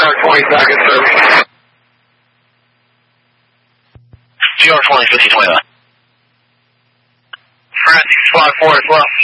GR 20 seconds, sir. GR 20, 1520 left. Francis, fly 4 as well.